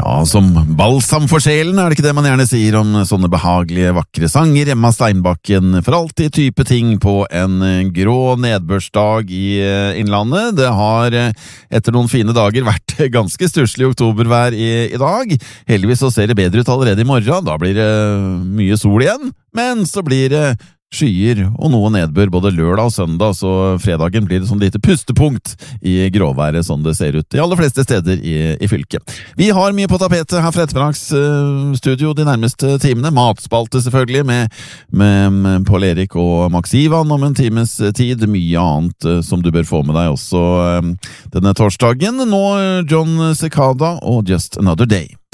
Ja, som balsam for sjelen, det ikke det man gjerne sier om sånne behagelige, vakre sanger? Emma Steinbakken, for alltid type ting på en grå nedbørsdag i innlandet. Det har etter noen fine dager vært ganske stusslig oktobervær i dag. Heldigvis så ser det bedre ut allerede i morgen, da blir det mye sol igjen, men så blir det skyer og noe nedbør både lørdag og søndag, så fredagen blir det sånn lite pustepunkt i gråværet, sånn det ser ut de aller fleste steder i fylket. Vi har mye på tapetet her fra Ettermiddags studio de nærmeste timene. Matspalte selvfølgelig med Pål Erik og Max Ivan om en times tid. Mye annet som du bør få med deg også denne torsdagen. Nå John Cicada og Just Another Day.